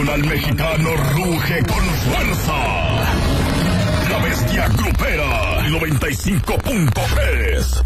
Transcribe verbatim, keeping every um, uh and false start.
regional mexicano ruge con fuerza. La bestia grupera noventa y cinco punto tres.